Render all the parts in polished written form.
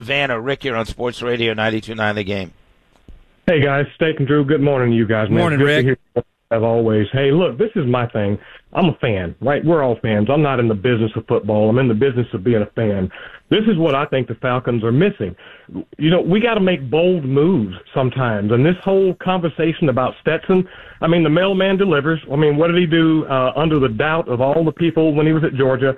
Vanna, Rick here on Sports Radio 92.9 The Game. Hey, guys. Steak and Drew, good morning to you guys, man. Morning, good Rick. To hear you, as always. Hey, look, this is my thing. I'm a fan, right? We're all fans. I'm not in the business of football. I'm in the business of being a fan. This is what I think the Falcons are missing. You know, we got to make bold moves sometimes. And this whole conversation about Stetson, I mean, the mailman delivers. I mean, what did he do under the doubt of all the people when he was at Georgia?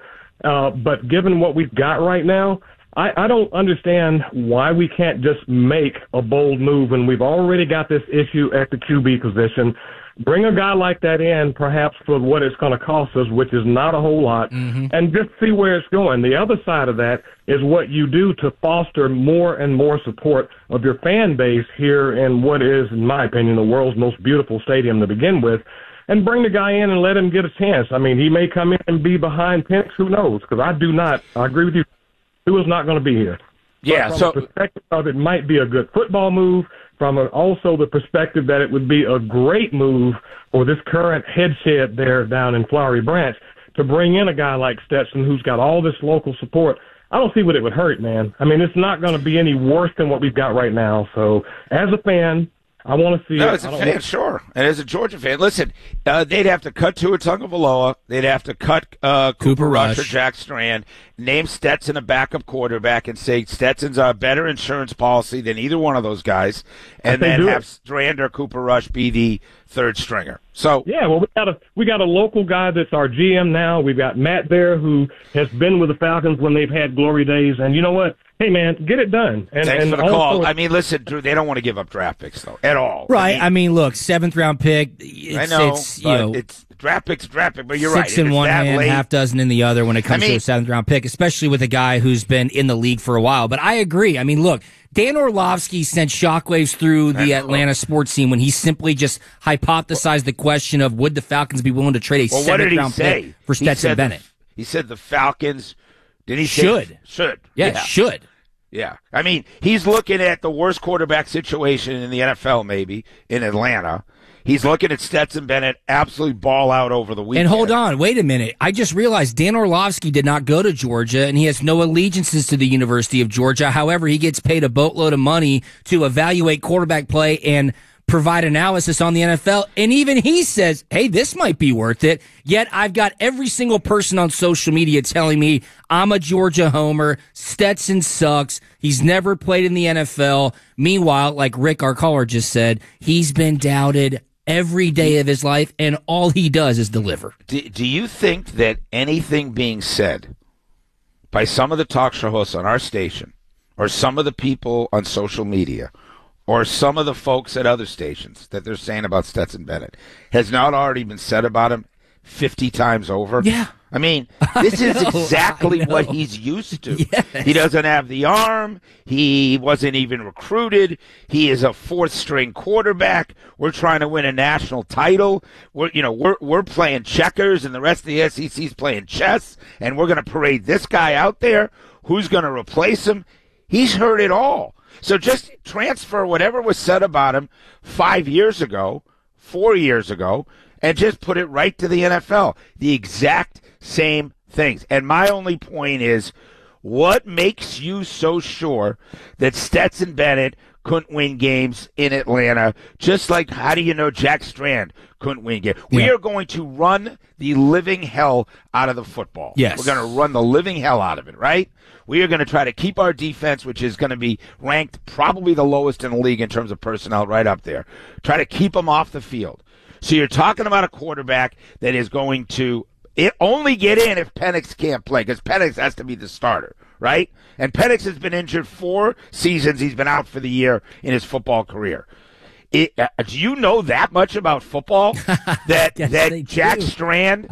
But given what we've got right now, I don't understand why we can't just make a bold move when we've already got this issue at the QB position. Bring a guy like that in, perhaps for what it's going to cost us, which is not a whole lot, and just see where it's going. The other side of that is what you do to foster more and more support of your fan base here in what is, in my opinion, the world's most beautiful stadium to begin with, and bring the guy in and let him get a chance. I mean, he may come in and be behind Penix. Who knows? Because I agree with you. Who is not going to be here. Yeah, but from the perspective of it might be a good football move, from also the perspective that it would be a great move for this current headshed there down in Flowery Branch to bring in a guy like Stetson who's got all this local support. I don't see what it would hurt, man. I mean, it's not going to be any worse than what we've got right now. So as a fan, I want to see it. As a fan, sure. And as a Georgia fan, listen, they'd have to cut Tua Tagovailoa. They'd have to cut Cooper Rush or Jack Strand, name Stetson a backup quarterback, and say Stetson's a better insurance policy than either one of those guys, and then have Strand or Cooper Rush be the third stringer. So yeah, well, we got a local guy that's our GM now. We've got Matt there who has been with the Falcons when they've had glory days, and you know what? Hey, man, get it done. Thanks for the call. I mean, listen, Drew, they don't want to give up draft picks, though, at all. Right. I mean look, 7th-round pick. I know, it's draft pick, but you're right. 6 in one hand, half dozen in the other when it comes to a 7th-round pick, especially with a guy who's been in the league for a while. But I agree. I mean, look, Dan Orlovsky sent shockwaves through the Atlanta sports scene when he simply just hypothesized the question of would the Falcons be willing to trade a 7th-round pick for Stetson Bennett. He said the Falcons, did he say? Should. Yeah, should. Yeah. I mean, he's looking at the worst quarterback situation in the NFL, maybe, in Atlanta. He's looking at Stetson Bennett absolutely ball out over the weekend. And hold on, wait a minute. I just realized Dan Orlovsky did not go to Georgia, and he has no allegiances to the University of Georgia. However, he gets paid a boatload of money to evaluate quarterback play and provide analysis on the NFL. And even he says, hey, this might be worth it. Yet I've got every single person on social media telling me I'm a Georgia homer. Stetson sucks. He's never played in the NFL. Meanwhile, like Rick, our caller, just said, he's been doubted every day of his life, and all he does is deliver. Do you think that anything being said by some of the talk show hosts on our station or some of the people on social media or some of the folks at other stations that they're saying about Stetson Bennett has not already been said about him 50 times over? Yeah. I mean, this is exactly what he's used to. Yes. He doesn't have the arm. He wasn't even recruited. He is a 4th-string quarterback. We're trying to win a national title. We're playing checkers, and the rest of the SEC's playing chess, and we're going to parade this guy out there. Who's going to replace him? He's heard it all. So just transfer whatever was said about him 5 years ago, 4 years ago, and just put it right to the NFL. The exact same things. And my only point is, what makes you so sure that Stetson Bennett couldn't win games in Atlanta? Just like, how do you know Jack Strand couldn't win games? Yeah. We are going to run the living hell out of the football. Yes. We're going to run the living hell out of it, right? We are going to try to keep our defense, which is going to be ranked probably the lowest in the league in terms of personnel, right up there. Try to keep them off the field. So you're talking about a quarterback that is going to only get in if Penix can't play, because Penix has to be the starter, right? And Penix has been injured 4 seasons. He's been out for the year in his football career. Do you know that much about football? That Jack Strand,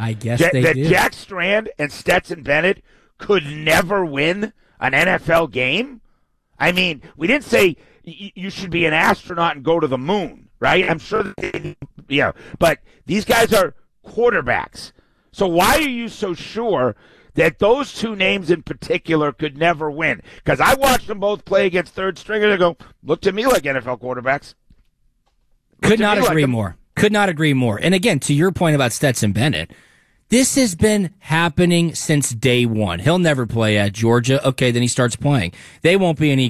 Jack Strand and Stetson Bennett could never win an NFL game? I mean, we didn't say you should be an astronaut and go to the moon, right? I'm sure that but these guys are quarterbacks. So why are you so sure that those two names in particular could never win? Because I watched them both play against third stringers and go, look to me like NFL quarterbacks. Could not agree more. And again, to your point about Stetson Bennett, This has been happening since day one. He'll never play at Georgia. Okay, then he starts playing. They won't be any